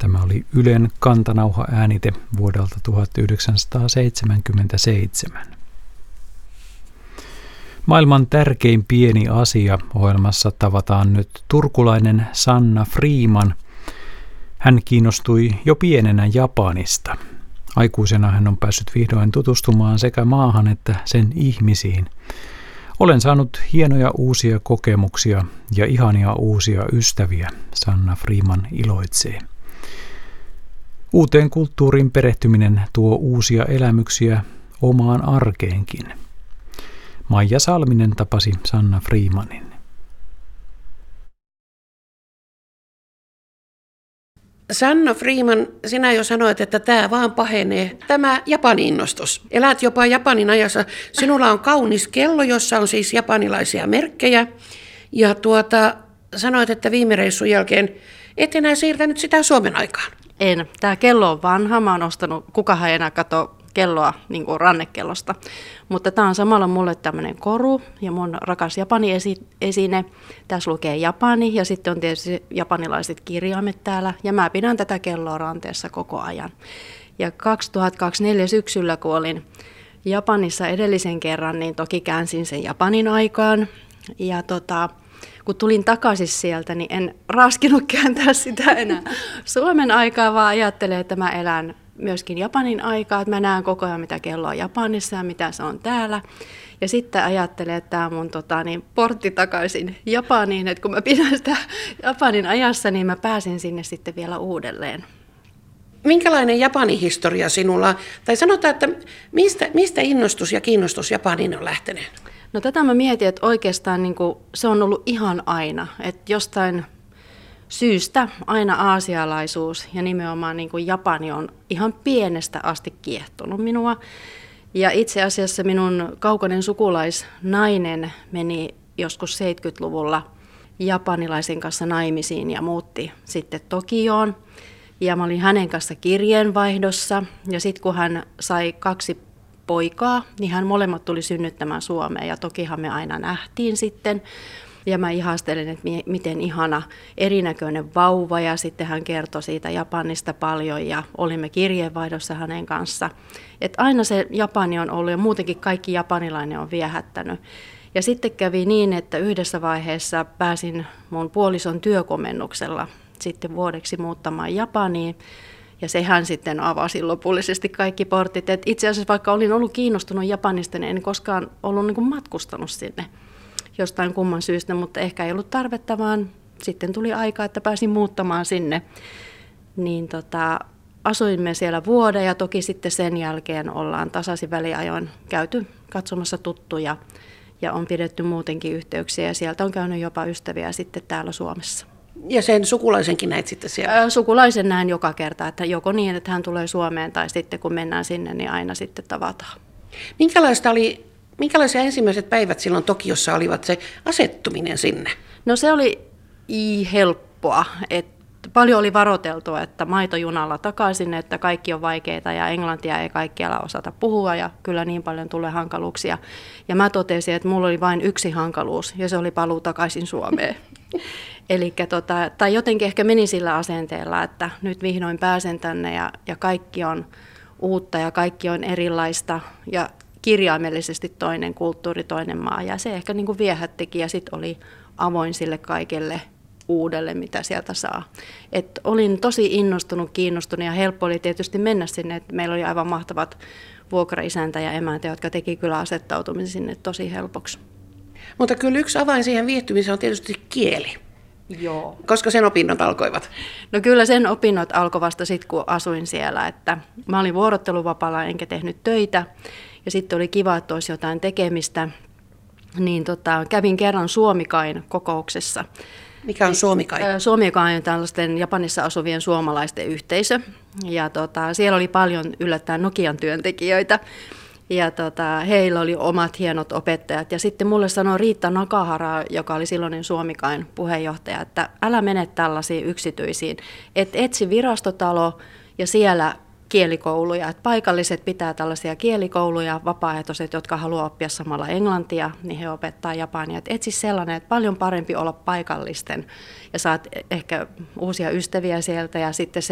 Tämä oli Ylen kantanauha-äänite vuodelta 1977. Maailman tärkein pieni asia -ohjelmassa tavataan nyt turkulainen Sanna Freeman. Hän kiinnostui jo pienenä Japanista. Aikuisena hän on päässyt vihdoin tutustumaan sekä maahan että sen ihmisiin. Olen saanut hienoja uusia kokemuksia ja ihania uusia ystäviä, Sanna Freeman iloitsee. Uuteen kulttuuriin perehtyminen tuo uusia elämyksiä omaan arkeenkin. Maija Salminen tapasi Sanna Freemanin. Sanna Freeman, sinä jo sanoit, että tämä vaan pahenee. Tämä Japani-innostus. Elät jopa Japanin ajassa. Sinulla on kaunis kello, jossa on siis japanilaisia merkkejä. Ja sanoit, että viime reissun jälkeen et enää siirtänyt sitä Suomen aikaan. En. Tämä kello on vanha. Mä oon ostanut, kukahan ei enää katso kelloa niin kuin rannekellosta. Mutta tämä on samalla mulle tämmöinen koru ja mun rakas Japani-esine. Tässä lukee Japani ja sitten on tietysti japanilaiset kirjaimet täällä. Ja mä pidän tätä kelloa ranteessa koko ajan. Ja 2024 syksyllä, kun olin Japanissa edellisen kerran, niin toki käänsin sen Japanin aikaan. Ja kun tulin takaisin sieltä, niin en raskinut kääntää sitä enää Suomen aikaa, vaan ajattelin, että mä elän myöskin Japanin aikaa, että mä näen koko ajan, mitä kello on Japanissa ja mitä se on täällä. Ja sitten ajattelen, että tämä on mun portti takaisin Japaniin, että kun mä pidän sitä Japanin ajassa, niin mä pääsin sinne sitten vielä uudelleen. Minkälainen Japanin historia sinulla, tai sanotaan, että mistä innostus ja kiinnostus Japaniin on lähtenyt? No tätä mä mietin, että oikeastaan se on ollut ihan aina, että jostain syystä aina aasialaisuus ja nimenomaan Japani on ihan pienestä asti kiehtonut minua. Ja itse asiassa minun kaukainen sukulaisnainen meni joskus 70-luvulla japanilaisen kanssa naimisiin ja muutti sitten Tokioon. Ja mä olin hänen kanssa kirjeenvaihdossa ja sitten kun hän sai 2 poikaa, niin hän molemmat tuli synnyttämään Suomeen ja tokihan me aina nähtiin sitten. Ja mä ihastelin, että miten ihana erinäköinen vauva ja sitten hän kertoi siitä Japanista paljon ja olimme kirjeenvaihdossa hänen kanssa. Että aina se Japani on ollut ja muutenkin kaikki japanilainen on viehättänyt. Ja sitten kävi niin, että yhdessä vaiheessa pääsin mun puolison työkomennuksella sitten vuodeksi muuttamaan Japaniin. Ja sehän sitten avasi lopullisesti kaikki portit. Et itse asiassa vaikka olin ollut kiinnostunut Japanista, niin en koskaan ollut matkustanut sinne jostain kumman syystä, mutta ehkä ei ollut tarvetta, vaan sitten tuli aika, että pääsin muuttamaan sinne. Niin asuimme siellä vuoden ja toki sitten sen jälkeen ollaan tasaisin väliajoin käyty katsomassa tuttuja ja on pidetty muutenkin yhteyksiä ja sieltä on käynyt jopa ystäviä sitten täällä Suomessa. Ja sen sukulaisenkin näit sitten siellä? Sukulaisen näin joka kerta, että joko niin, että hän tulee Suomeen tai sitten kun mennään sinne, niin aina sitten tavataan. Minkälaisia ensimmäiset päivät silloin Tokiossa olivat se asettuminen sinne? No se oli helppoa. Paljon oli varoteltua, että maitojunalla takaisin, että kaikki on vaikeita ja englantia ei kaikkialla osata puhua ja kyllä niin paljon tulee hankaluuksia. Ja mä totesin, että mulla oli vain yksi hankaluus ja se oli paluu takaisin Suomeen. Tai jotenkin ehkä meni sillä asenteella, että nyt vihdoin pääsen tänne ja kaikki on uutta ja kaikki on erilaista ja kirjaimellisesti toinen kulttuuri, toinen maa ja se ehkä viehättikin ja sitten oli avoin sille kaikelle uudelle, mitä sieltä saa. Et olin tosi innostunut, kiinnostunut ja helppo oli tietysti mennä sinne, että meillä oli aivan mahtavat vuokraisäntä ja emäntä, jotka teki kyllä asettautumisen sinne tosi helpoksi. Mutta kyllä yksi avain siihen viehtymiseen on tietysti kieli. Joo. Koska sen opinnot alkoivat? No kyllä sen opinnot alkoi vasta sitten, kun asuin siellä. Että mä olin vuorotteluvapaalla enkä tehnyt töitä ja sitten oli kiva, että olisi jotain tekemistä. Niin kävin kerran Suomikain kokouksessa. Mikä on Suomikain? Suomikain on tällaisten Japanissa asuvien suomalaisten yhteisö. Ja siellä oli paljon yllättäen Nokian työntekijöitä. Ja heillä oli omat hienot opettajat. Ja sitten mulle sanoi Riitta Nakahara, joka oli silloinen Suomikain puheenjohtaja, että älä mene tällaisiin yksityisiin. Et etsi virastotalo ja siellä kielikouluja. Et paikalliset pitää tällaisia kielikouluja, vapaaehtoiset, jotka haluaa oppia samalla englantia, niin he opettaa japania. Et etsi sellainen, että paljon parempi olla paikallisten ja saat ehkä uusia ystäviä sieltä ja sitten se